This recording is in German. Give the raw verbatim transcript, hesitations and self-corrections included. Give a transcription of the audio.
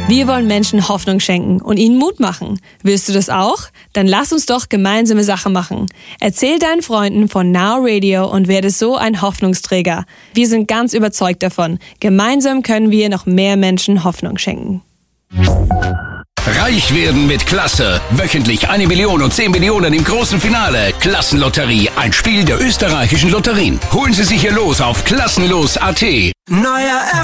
Wir wollen Menschen Hoffnung schenken und ihnen Mut machen. Willst du das auch? Dann lass uns doch gemeinsame Sache machen. Erzähl deinen Freunden von Now Radio und werde so ein Hoffnungsträger. Wir sind ganz überzeugt davon. Gemeinsam können wir noch mehr Menschen Hoffnung schenken. Reich werden mit Klasse. Wöchentlich eine Million und zehn Millionen im großen Finale. Klassenlotterie, ein Spiel der österreichischen Lotterien. Holen Sie sich Ihr Los auf klassenlos punkt at. Neuer